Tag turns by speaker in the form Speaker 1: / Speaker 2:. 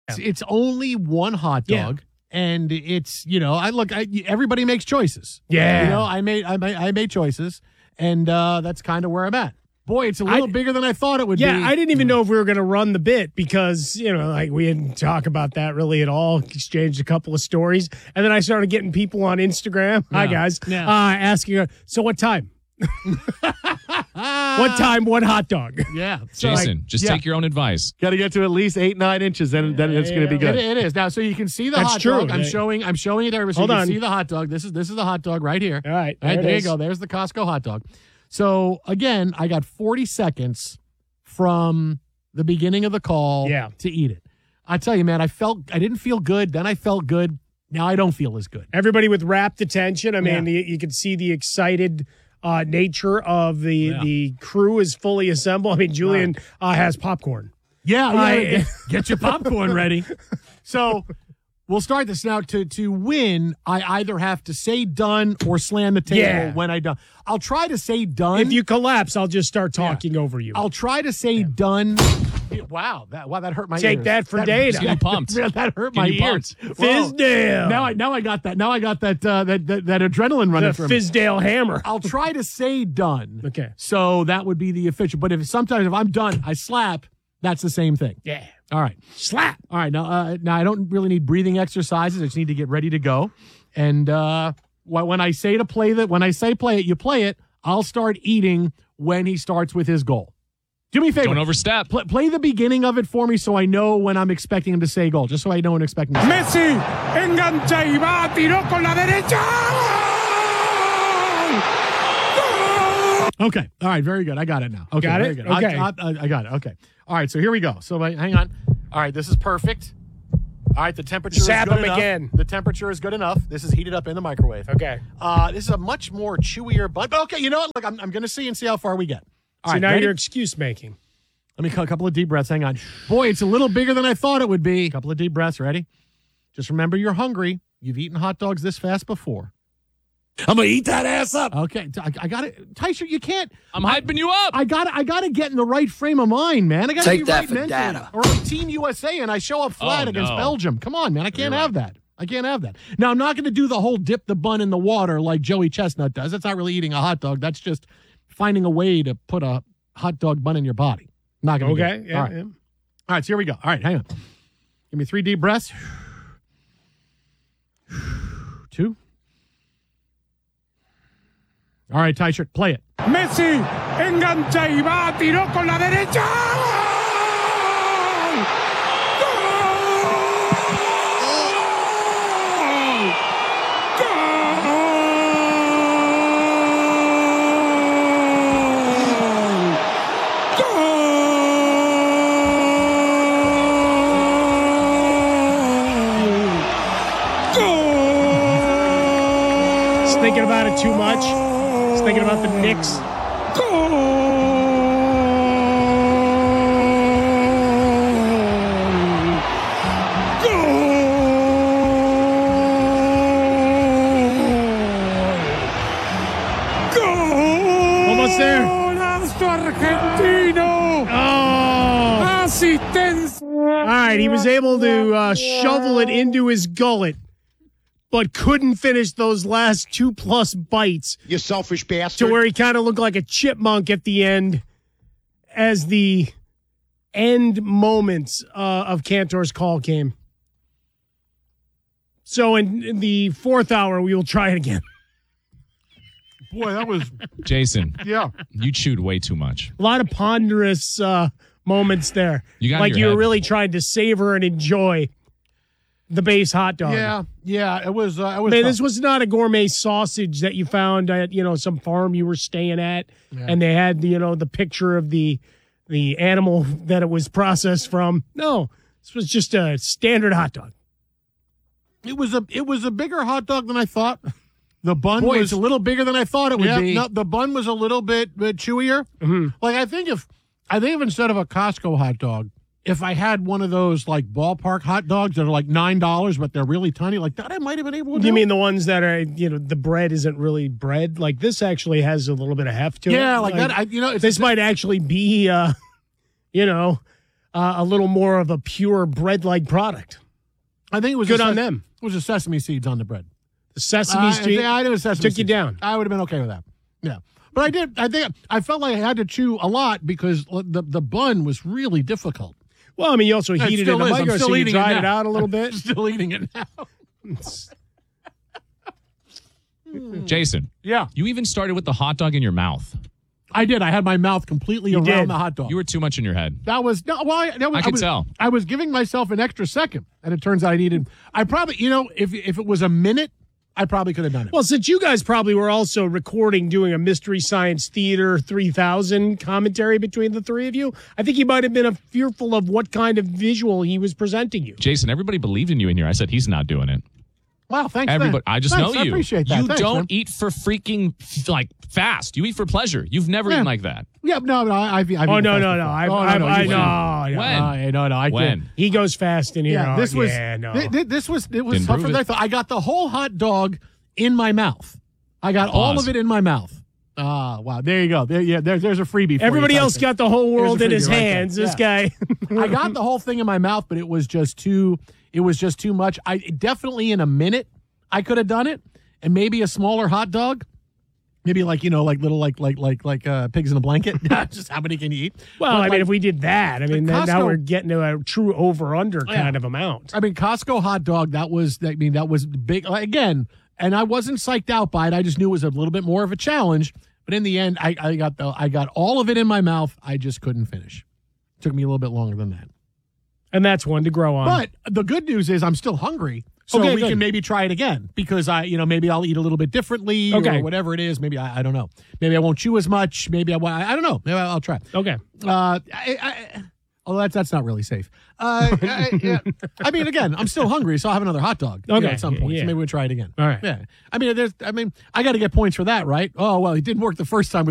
Speaker 1: It's only one hot dog. And it's, everybody makes choices.
Speaker 2: Yeah.
Speaker 1: I made choices, and that's kind of where I'm at. Boy, it's a little bigger than I thought it would be.
Speaker 2: Yeah, I didn't even know if we were going to run the bit because, we didn't talk about that really at all. Exchanged a couple of stories. And then I started getting people on Instagram. Hi, guys.
Speaker 1: Yeah.
Speaker 2: Asking, so what time? What time, what hot dog?
Speaker 1: Yeah.
Speaker 3: Jason, take your own advice.
Speaker 1: Got to get to at least 8-9 inches, then it's going to be good. It is. Now, so you can see the hot dog. I'm showing it to everybody so you can see the hot dog. This is the hot dog right here.
Speaker 2: All right.
Speaker 1: There you go. There's the Costco hot dog. So, again, I got 40 seconds from the beginning of the call to eat it. I tell you, man, I didn't feel good. Then I felt good. Now I don't feel as good.
Speaker 2: Everybody with rapt attention. I mean, you can see the excited nature of the crew is fully assembled. I mean, Julian has popcorn.
Speaker 1: Yeah, get your popcorn ready. So we'll start this now. To win, I either have to say done or slam the table when I done. I'll try to say done.
Speaker 2: If you collapse, I'll just start talking over you.
Speaker 1: I'll try to say done. Wow, that hurt my ears.
Speaker 2: Take that for data.
Speaker 3: Getting pumped.
Speaker 1: That hurt my ears.
Speaker 2: Fizdale.
Speaker 1: Now I got that. Now I got that adrenaline running through me.
Speaker 2: Fizdale hammer.
Speaker 1: I'll try to say done.
Speaker 2: Okay.
Speaker 1: So that would be the official. But if I'm done, I slap. That's the same thing.
Speaker 2: Yeah.
Speaker 1: All right.
Speaker 2: Slap.
Speaker 1: All right. Now I don't really need breathing exercises. I just need to get ready to go. And when I say play it, you play it. I'll start eating when he starts with his goal. Do me a favor.
Speaker 3: Don't overstep.
Speaker 1: Play the beginning of it for me so I know when I'm expecting him to say goal, just so I know when I'm expecting him to say
Speaker 2: Messi engancha y va, tiró con la derecha.
Speaker 1: Okay. All right. Very good. I got it now. Okay.
Speaker 2: Got it?
Speaker 1: Very good.
Speaker 2: Okay.
Speaker 1: I got it. Okay. All right. So here we go. So hang on. All right. This is perfect. All right. The temperature is good enough.
Speaker 2: Again.
Speaker 1: The temperature is good enough. This is heated up in the microwave.
Speaker 2: Okay.
Speaker 1: This is a much more chewier bun. But okay. You know what? Look, I'm going to see how far we get. All right.
Speaker 2: Now
Speaker 1: ready?
Speaker 2: you're excuse making.
Speaker 1: Let me cut a couple of deep breaths. Hang on. Boy, it's a little bigger than I thought it would be. A couple of deep breaths. Ready? Just remember you're hungry. You've eaten hot dogs this fast before.
Speaker 4: I'm going to eat that ass up.
Speaker 1: Okay. I got it. Tyson, you can't.
Speaker 3: I'm hyping you up.
Speaker 1: I got to get in the right frame of mind, man. I got to be
Speaker 4: Take that
Speaker 1: right
Speaker 4: for
Speaker 1: mentally.
Speaker 4: data.
Speaker 1: Or like Team USA and I show up flat against Belgium. Come on, man. I can't have that. I can't have that. Now, I'm not going to do the whole dip the bun in the water like Joey Chestnut does. That's not really eating a hot dog. That's just finding a way to put a hot dog bun in your body. Not going to do it.
Speaker 2: Yeah,
Speaker 1: All right. All right, so here we go. All right, hang on. Give me 3 deep breaths. 2. All right, Ty-shirt, play it.
Speaker 2: Messi engancha y va, tiró con la derecha. Thinking about it too much. He's thinking about the Knicks. Almost there. All right, he was able to shovel it into his gullet, but couldn't finish those last 2+ bites.
Speaker 5: You selfish bastard.
Speaker 2: To where he kind of looked like a chipmunk at the end as the end moments of Cantor's call came. So in the 4th hour, we will try it again.
Speaker 1: Boy, that was...
Speaker 3: Jason.
Speaker 1: Yeah.
Speaker 3: You chewed way too much.
Speaker 2: A lot of ponderous moments there.
Speaker 3: Like
Speaker 2: you were really trying to savor and enjoy the base hot dog.
Speaker 1: Yeah, it was.
Speaker 2: Man, this was not a gourmet sausage that you found at some farm you were staying at, and they had the picture of the animal that it was processed from. No, this was just a standard hot dog.
Speaker 1: It was a bigger hot dog than I thought. The bun was
Speaker 2: it's a little bigger than I thought it would be.
Speaker 1: No, the bun was a little bit chewier.
Speaker 2: Mm-hmm.
Speaker 1: Like I think if instead of a Costco hot dog, if I had one of those like ballpark hot dogs that are like $9, but they're really tiny, like that, I might have been able to do.
Speaker 2: You mean the ones that are, the bread isn't really bread? Like this actually has a little bit of heft to it.
Speaker 1: Yeah, like that.
Speaker 2: This might actually be, a little more of a pure bread-like product.
Speaker 1: I think it was
Speaker 2: Good on them.
Speaker 1: It was the sesame seeds on the bread.
Speaker 2: The sesame seeds
Speaker 1: I did a sesame
Speaker 2: took you
Speaker 1: seeds.
Speaker 2: down.
Speaker 1: I would have been okay with that. Yeah. But I did. I think I felt like I had to chew a lot because the bun was really difficult.
Speaker 2: Well, I mean, you also
Speaker 1: It
Speaker 2: heated it in
Speaker 1: still
Speaker 2: the
Speaker 1: is. I'm
Speaker 2: microwave,
Speaker 1: still
Speaker 2: so you
Speaker 1: eating it
Speaker 2: dried it
Speaker 1: now.
Speaker 2: out a little bit.
Speaker 1: Still eating it now.
Speaker 3: Jason,
Speaker 1: Yeah,
Speaker 3: you even started with the hot dog in your mouth.
Speaker 1: I did. I had my mouth completely around
Speaker 2: did.
Speaker 1: the hot dog.
Speaker 3: You were too much in your head.
Speaker 1: That was no. Well, I
Speaker 3: could
Speaker 1: was,
Speaker 3: tell.
Speaker 1: I was giving myself an extra second, and it turns out I needed. I probably, if it was a minute, I probably could have done it.
Speaker 2: Well, since you guys probably were also recording, doing a Mystery Science Theater 3000 commentary between the three of you, I think he might have been fearful of what kind of visual he was presenting you.
Speaker 3: Jason, everybody believed in you in here. I said he's not doing it.
Speaker 1: Wow, thanks.
Speaker 3: Everybody,
Speaker 1: man.
Speaker 3: I just
Speaker 1: Thanks,
Speaker 3: know
Speaker 1: I
Speaker 3: you.
Speaker 1: appreciate that.
Speaker 3: You
Speaker 1: Thanks,
Speaker 3: don't
Speaker 1: man.
Speaker 3: eat for freaking fast. You eat for pleasure. You've never eaten like that.
Speaker 1: Yeah, no. I've
Speaker 2: Oh, no.
Speaker 1: no. I
Speaker 3: When?
Speaker 1: can't.
Speaker 2: He goes fast in here.
Speaker 1: Yeah, this was.
Speaker 2: no.
Speaker 1: This was. It was
Speaker 3: Didn't
Speaker 1: tougher
Speaker 3: prove
Speaker 1: than I
Speaker 3: it.
Speaker 1: thought. I got the whole hot dog in my mouth. I got all
Speaker 3: Pause.
Speaker 1: of it in my mouth. Ah, wow. There you go. There's a freebie. For
Speaker 2: Everybody
Speaker 1: you,
Speaker 2: else
Speaker 1: Tyson.
Speaker 2: got the whole world
Speaker 1: Here's
Speaker 2: in
Speaker 1: a
Speaker 2: his
Speaker 1: freebie right there.
Speaker 2: hands. This
Speaker 1: Yeah.
Speaker 2: guy.
Speaker 1: I got the whole thing in my mouth, but it was just too. It was just too much. I definitely in a minute I could have done it, and maybe a smaller hot dog, maybe like little pigs in a blanket. Just how many can you eat?
Speaker 2: Well,
Speaker 1: But
Speaker 2: I mean, if we did that, I mean, then now
Speaker 1: Costco-
Speaker 2: we're getting to a true over-under kind of amount.
Speaker 1: I mean, Costco hot dog. That was big again, and I wasn't psyched out by it. I just knew it was a little bit more of a challenge. But in the end, I got all of it in my mouth. I just couldn't finish. Took me a little bit longer than that.
Speaker 2: And that's one to grow on.
Speaker 1: But the good news is I'm still hungry. So
Speaker 2: Okay,
Speaker 1: we
Speaker 2: good.
Speaker 1: can maybe try it again because maybe I'll eat a little bit differently
Speaker 2: Okay.
Speaker 1: or whatever it is. Maybe I don't know. Maybe I won't chew as much. Maybe I don't know. Maybe I'll try.
Speaker 2: Okay.
Speaker 1: That's not really safe. Yeah. I mean, again, I'm still hungry, so I'll have another hot dog
Speaker 2: Okay,
Speaker 1: at some point.
Speaker 2: yeah.
Speaker 1: So maybe we'll try it again.
Speaker 2: All right.
Speaker 1: Yeah. I mean, I got to get points for that, right? Oh, well, it didn't work the first time with